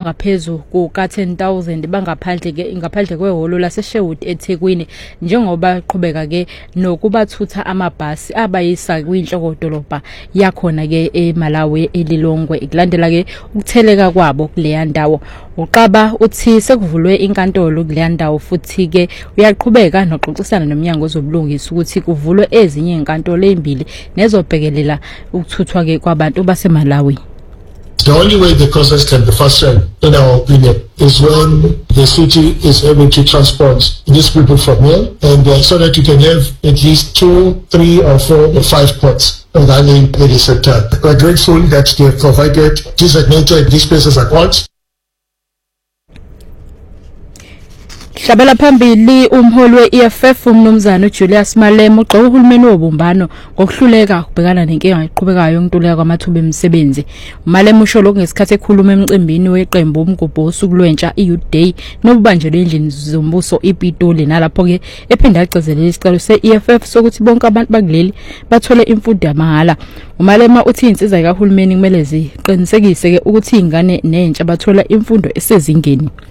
abangaphezu kuka 10,000 ngaphandle kwehholo laseSherwood eThekwini njengoba qhubeka ke nokubathutha amabhasi abayisa kwinhloko dolobha yakhona ke eMalawi elilongwe ikulandela ke ukutheleka kwabo kuleya ndawo. Uqaba uthi sekuvulwe inkantolo kuleya ndawo futhi ke uyaqhubeka noxoxisana nomnyango wezobulungisa ukuthi kuvulwe ezinye inkantolo ezimbili nezobhekelela ukuthuthwa ke kwabantu baseMalawi. The only way the process can be fast-tracked, in our opinion, is when the city is able to transport these people from here, and so that you can have at least 2, 3, or 4, or 5 ports running at the same time. We're grateful that they have provided designated these places at once. Hlabela phambili umholi we-EFF umnumzana Julius Malema ugxeka uhulumeni wobumbano ngokuhluleka ukubhekana nenkinga eqhubekayo yokuntuleka kwamathuba emisebenzi. Malema usho lokhu ngesikhathi ekhuluma emcimbini weqembu umgubho osuku lwentsha i-Youth Day nobubanjelwe endlini zombuso iPitoli nalapho ke ephinda agcizelela isicelo se-EFF sokuthi bonke abantu bakuleli bathole imfundo yamahhala. Malema uthi insizwa kahulumeni kumele ziqinisekise ke ukuthi ingane nentsha bathola imfundo esezingeni.